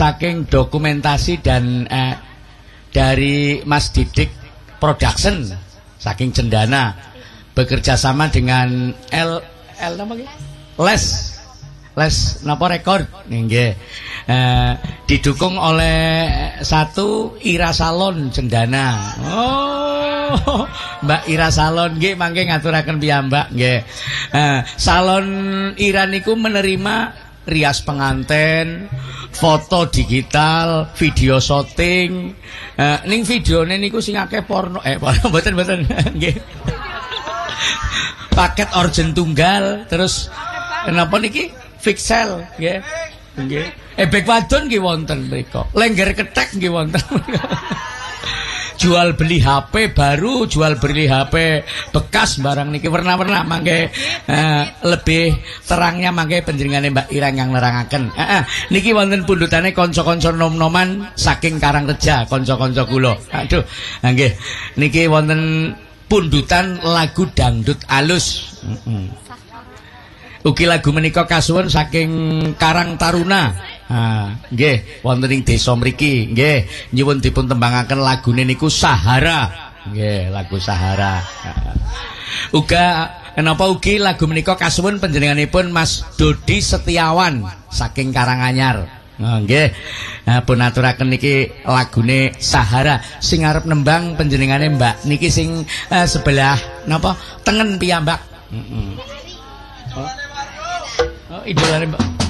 saking dokumentasi dan dari Mas Didik Production saking Cendana bekerja sama dengan L apa gitu? Les napa rekord nggih. Didukung oleh satu Ira Salon Cendana. Oh, Mbak Ira Salon nggih mangke ngaturaken piyambak nggih. Salon Ira niku menerima rias penganten, foto digital, video syuting. Ning videone niku sing akeh porno. Mboten nggih. Paket origin tunggal terus kenapa niki Pixel nggih. Nggih. Ebek wadon nggih wonten mriku. Lengger ketek nggih wonten. Jual beli HP baru, jual beli HP bekas barang niki warna-warna mangke lebih terangnya mangke panjenengane Mbak Irang yang nerangaken. Niki wonten pundhutane kanca-kanca nom-noman saking Karangreja, kanca-kanca kula. Aduh, nggih. Niki wonten pundutan lagu dangdut alus. Ugi lagu menika kasuwun saking Karang Taruna. Nggih, wonten ing desa mriki, nggih, nyuwun dipun tembangaken lagune niku Sahara. Nggih, lagu Sahara. Uga napa ugi lagu menika kasuwun panjenenganipun Mas Dodi Setiawan saking Karanganyar. Nggih. Pun aturaken niki lagune Sahara sing arep nembang panjenengane Mbak niki sing sebelah napa tengen piyambak. Oh, idolane Mbak.